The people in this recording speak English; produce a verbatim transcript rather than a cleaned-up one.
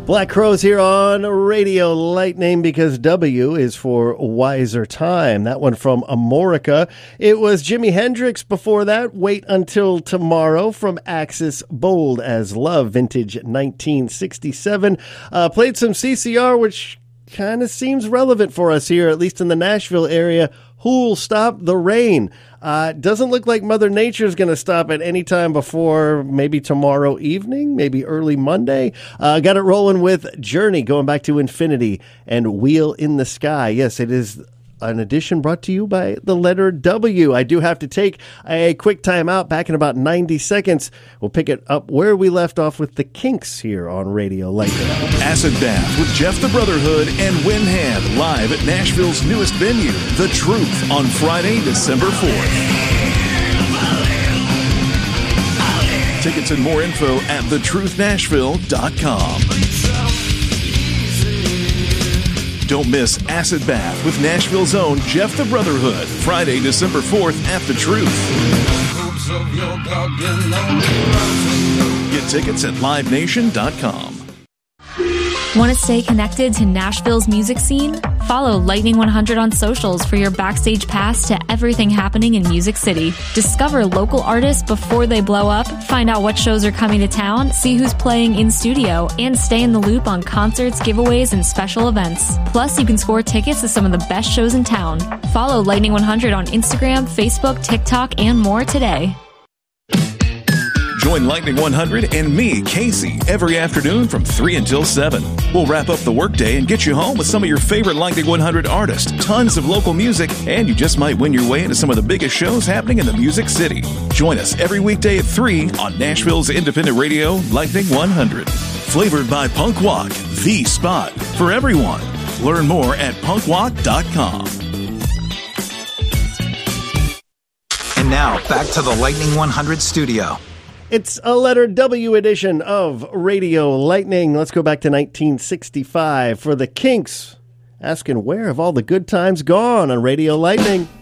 Black Crowes here on Radio Lightning, because W is for Wiser Time. That one from Amorica. It was Jimi Hendrix before that. Wait Until Tomorrow from Axis. Bold as Love, vintage nineteen sixty-seven. Uh, played some C C R, which kind of seems relevant for us here, at least in the Nashville area. Who'll Stop the Rain? Uh, doesn't look like Mother Nature is going to stop at any time before maybe tomorrow evening, maybe early Monday. Uh, got it rolling with Journey, going back to Infinity, and Wheel in the Sky. Yes, it is an edition brought to you by the letter W. I do have to take a quick time out. Back in about ninety seconds. We'll pick it up where we left off with the Kinks here on Radio Lightning. Acid Bath with Jeff the Brotherhood and Winhand live at Nashville's newest venue, The Truth, on Friday, December fourth. Tickets and more info at the truth nashville dot com. Don't miss Acid Bath with Nashville's own Jeff the Brotherhood, Friday, December fourth at The Truth. Get tickets at live nation dot com. Want to stay connected to Nashville's music scene? Follow Lightning one hundred on socials for your backstage pass to everything happening in Music City. Discover local artists before they blow up, find out what shows are coming to town, see who's playing in studio, and stay in the loop on concerts, giveaways, and special events. Plus, you can score tickets to some of the best shows in town. Follow Lightning one hundred on Instagram, Facebook, TikTok, and more today. Join Lightning one hundred and me, Casey, every afternoon from three until seven. We'll wrap up the workday and get you home with some of your favorite Lightning one hundred artists, tons of local music, and you just might win your way into some of the biggest shows happening in the Music City. Join us every weekday at three on Nashville's independent radio, Lightning one hundred. Flavored by Punk Walk, the spot for everyone. Learn more at punk walk dot com. And now, back to the Lightning one hundred studio. It's a letter W edition of Radio Lightning. Let's go back to nineteen sixty-five for the Kinks, asking where have all the good times gone on Radio Lightning.